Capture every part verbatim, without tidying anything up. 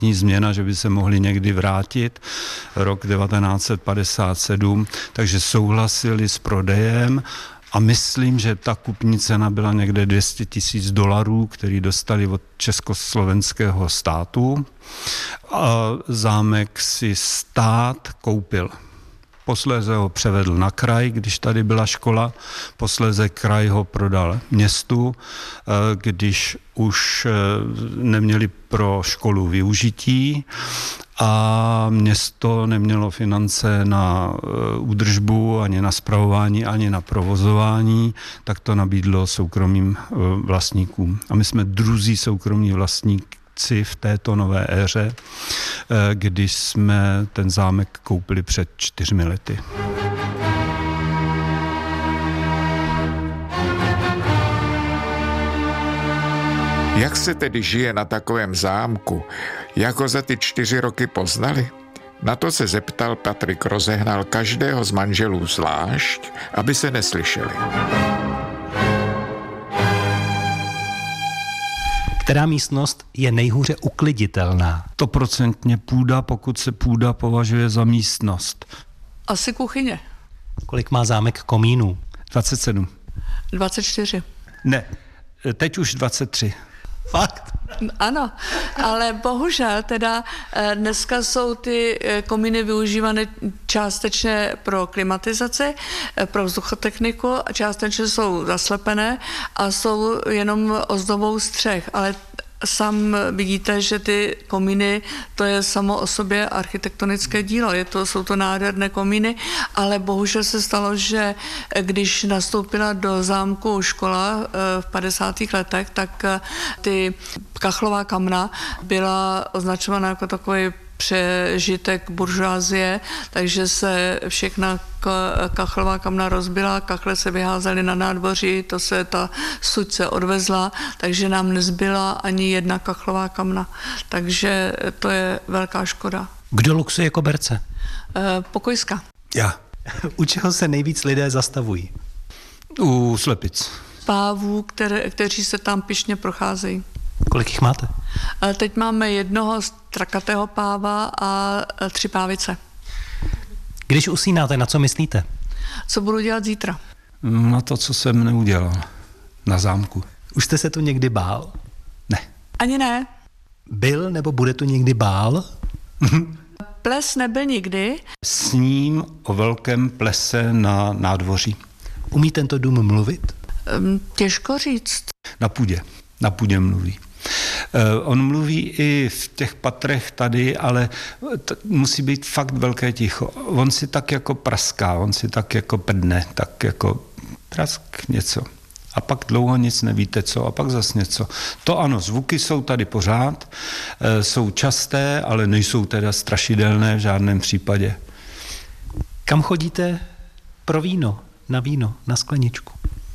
změna, že by se mohli někdy vrátit, rok devatenáct set padesát sedm, takže souhlasili s prodejem a myslím, že ta kupní cena byla někde dvě stě tisíc dolarů, který dostali od československého státu. A zámek si stát koupil. Posléze ho převedl na kraj, když tady byla škola, posléze kraj ho prodal městu, když už neměli pro školu využití a město nemělo finance na údržbu, ani na spravování, ani na provozování, tak to nabídlo soukromým vlastníkům. A my jsme druzí soukromí vlastník v této nové éře, když jsme ten zámek koupili před čtyřmi lety. Jak se tedy žije na takovém zámku? Jak ho za ty čtyři roky poznali? Na to se zeptal Patrik Rozehnal každého z manželů zvlášť, aby se neslyšeli. Která místnost je nejhůře ukliditelná? Stoprocentně půda, pokud se půda považuje za místnost. Asi kuchyně. Kolik má zámek komínů? dvacet sedm. dvacet čtyři. Ne, teď už dvacet tři. Fakt? Ano, ale bohužel teda dneska jsou ty komíny využívány částečně pro klimatizaci, pro vzduchotechniku, částečně jsou zaslepené a jsou jenom ozdobou střech, ale sám vidíte, že ty komíny, to je samo o sobě architektonické dílo, je to, jsou to nádherné komíny, ale bohužel se stalo, že když nastoupila do zámku škola v padesátých letech, tak ty kachlová kamna byla označována jako takový přežitek buržoazie, takže se všechna kachlová kamna rozbila, kachle se vyházely na nádvoří, to se ta suť se odvezla, takže nám nezbyla ani jedna kachlová kamna. Takže to je velká škoda. Kdo luxuje koberce? E, pokojská. Já. U čeho se nejvíc lidé zastavují? U slepic. Pávů, které, kteří se tam pyšně procházejí. Kolik jich máte? Teď máme jednoho strakatého páva a tři pávice. Když usínáte, na co myslíte? Co budu dělat zítra? Na to, co jsem neudělal. Na zámku. Už jste se tu někdy bál? Ne. Ani ne. Byl nebo bude tu někdy bál? Ples nebyl nikdy. Sním o velkém plese na nádvoří. Umí tento dům mluvit? Těžko říct. Na půdě. Na půdě mluví. On mluví i v těch patrech tady, ale t- musí být fakt velké ticho. On si tak jako praská, on si tak jako prdne, tak jako prask něco. A pak dlouho nic nevíte co, a pak zas něco. To ano, zvuky jsou tady pořád, jsou časté, ale nejsou teda strašidelné v žádném případě. Kam chodíte pro víno, na víno, na skleničku?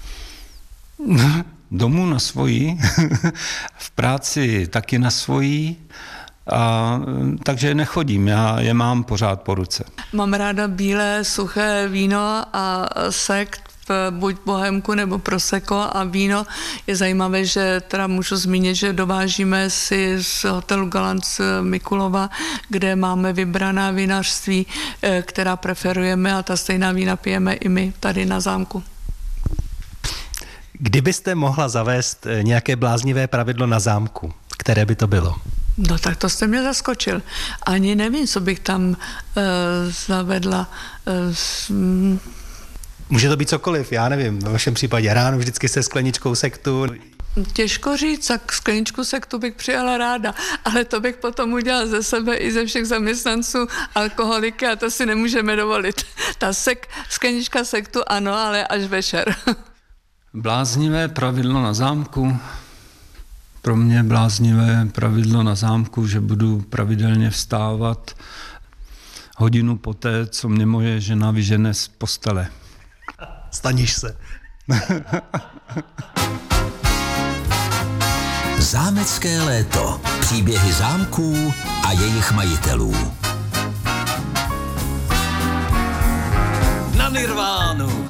Domů na svoji, v práci taky na svoji, a, takže nechodím, já je mám pořád po ruce. Mám ráda bílé, suché víno a sekt, buď bohemku nebo prosecco, a víno je zajímavé, že teda můžu zmínit, že dovážíme si z hotelu Galant z Mikulova, kde máme vybraná vinařství, která preferujeme, a ta stejná vína pijeme i my tady na zámku. Kdybyste mohla zavést nějaké bláznivé pravidlo na zámku, které by to bylo? No tak to jste mě zaskočil. Ani nevím, co bych tam uh, zavedla. Uh, Může to být cokoliv, já nevím. V vašem případě ráno vždycky se skleničkou sektu. Těžko říct, tak skleničku sektu bych přijala ráda, ale to bych potom udělala ze sebe i ze všech zaměstnanců alkoholiky a to si nemůžeme dovolit. Ta sek, sklenička sektu ano, ale až večer. Bláznivé pravidlo na zámku. Pro mě bláznivé pravidlo na zámku, že budu pravidelně vstávat hodinu poté, co mě moje žena vyžene z postele. Staníš se. Zámecké léto. Příběhy zámků a jejich majitelů.